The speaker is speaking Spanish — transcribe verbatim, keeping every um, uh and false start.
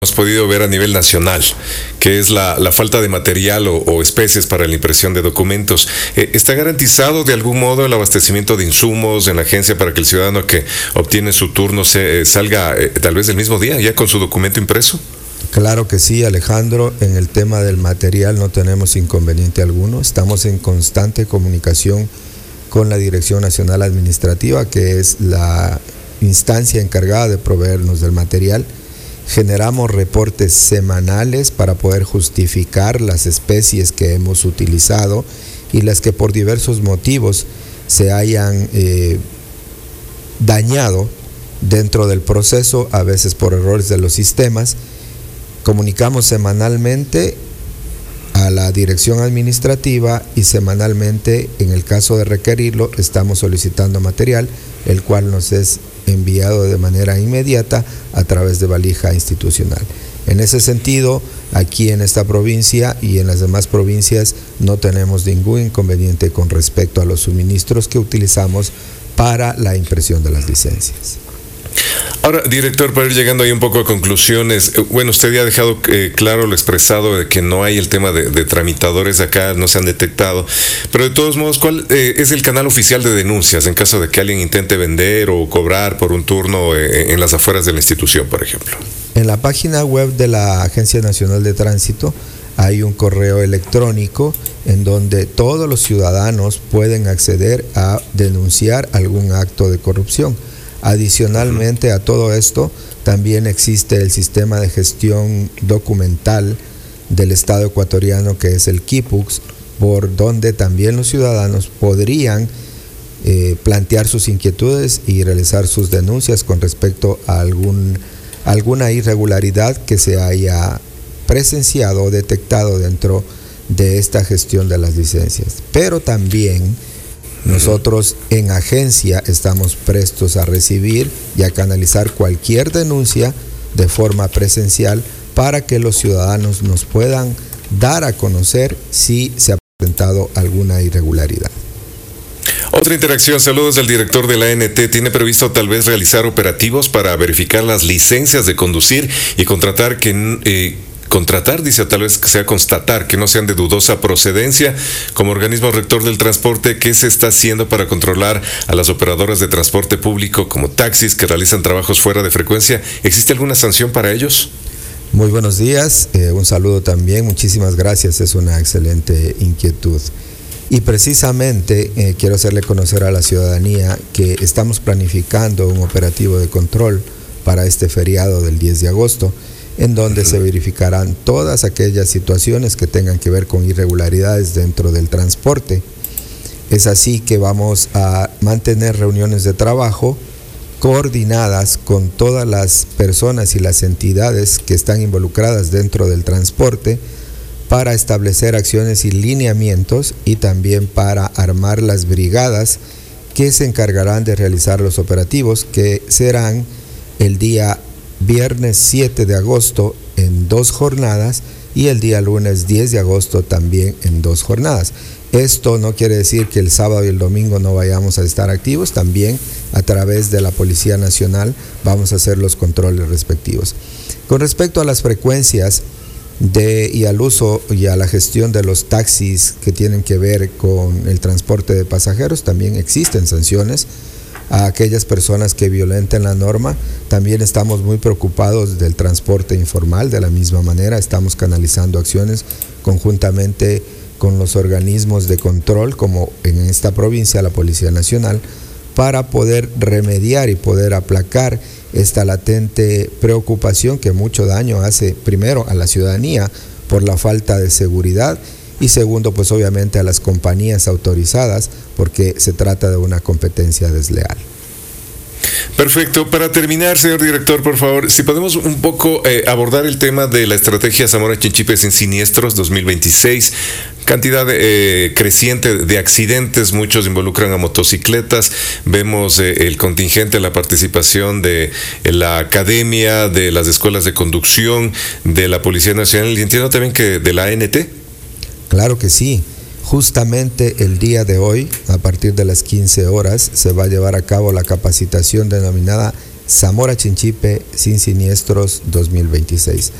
hemos podido ver a nivel nacional, que es la, la falta de material o, o especies para la impresión de documentos. Eh, ¿Está garantizado de algún modo el abastecimiento de insumos en la agencia para que el ciudadano que obtiene su turno se, eh, salga eh, tal vez el mismo día, ya con su documento impreso? Claro que sí, Alejandro. En el tema del material no tenemos inconveniente alguno. Estamos en constante comunicación con la Dirección Nacional Administrativa, que es la instancia encargada de proveernos del material. Generamos reportes semanales para poder justificar las especies que hemos utilizado y las que por diversos motivos se hayan eh, dañado dentro del proceso, a veces por errores de los sistemas. Comunicamos semanalmente a la dirección administrativa y semanalmente, en el caso de requerirlo, estamos solicitando material, el cual nos es enviado de manera inmediata a través de valija institucional. En ese sentido, aquí en esta provincia y en las demás provincias no tenemos ningún inconveniente con respecto a los suministros que utilizamos para la impresión de las licencias. Ahora, director, para ir llegando ahí un poco a conclusiones, bueno, usted ya ha dejado eh, claro lo expresado de que no hay el tema de, de tramitadores acá, no se han detectado, pero de todos modos, ¿cuál eh, es el canal oficial de denuncias en caso de que alguien intente vender o cobrar por un turno eh, en las afueras de la institución, por ejemplo? En la página web de la Agencia Nacional de Tránsito hay un correo electrónico en donde todos los ciudadanos pueden acceder a denunciar algún acto de corrupción. Adicionalmente a todo esto, también existe el sistema de gestión documental del Estado ecuatoriano, que es el KIPUX, por donde también los ciudadanos podrían eh, plantear sus inquietudes y realizar sus denuncias con respecto a algún, alguna irregularidad que se haya presenciado o detectado dentro de esta gestión de las licencias. Pero también nosotros en agencia estamos prestos a recibir y a canalizar cualquier denuncia de forma presencial para que los ciudadanos nos puedan dar a conocer si se ha presentado alguna irregularidad. Otra interacción, saludos del director de la A N T. ¿Tiene previsto tal vez realizar operativos para verificar las licencias de conducir y contratar que... Eh, Contratar, dice, tal vez sea constatar que no sean de dudosa procedencia? Como organismo rector del transporte, ¿qué se está haciendo para controlar a las operadoras de transporte público como taxis que realizan trabajos fuera de frecuencia? ¿Existe alguna sanción para ellos? Muy buenos días, eh, un saludo también, muchísimas gracias, es una excelente inquietud. Y precisamente eh, quiero hacerle conocer a la ciudadanía que estamos planificando un operativo de control para este feriado del diez de agosto, en donde se verificarán todas aquellas situaciones que tengan que ver con irregularidades dentro del transporte. Es así que vamos a mantener reuniones de trabajo coordinadas con todas las personas y las entidades que están involucradas dentro del transporte para establecer acciones y lineamientos y también para armar las brigadas que se encargarán de realizar los operativos, que serán el día viernes siete de agosto en dos jornadas y el día lunes diez de agosto también en dos jornadas. Esto no quiere decir que el sábado y el domingo no vayamos a estar activos, también a través de la Policía Nacional vamos a hacer los controles respectivos. Con respecto a las frecuencias de, y al uso y a la gestión de los taxis que tienen que ver con el transporte de pasajeros, también existen sanciones a aquellas personas que violenten la norma. También estamos muy preocupados del transporte informal. De la misma manera, estamos canalizando acciones conjuntamente con los organismos de control, como en esta provincia la Policía Nacional, para poder remediar y poder aplacar esta latente preocupación que mucho daño hace, primero, a la ciudadanía por la falta de seguridad y segundo, pues obviamente a las compañías autorizadas, porque se trata de una competencia desleal. Perfecto. Para terminar, señor director, por favor, si podemos un poco eh, abordar el tema de la estrategia Zamora Chinchipe sin siniestros dos mil veintiséis. Cantidad eh, creciente de accidentes, muchos involucran a motocicletas. Vemos eh, el contingente, la participación de eh, la academia, de las escuelas de conducción, de la Policía Nacional y entiendo también que de la A N T. Claro que sí. Justamente el día de hoy, a partir de las quince horas, se va a llevar a cabo la capacitación denominada Zamora Chinchipe sin siniestros dos mil veintiséis.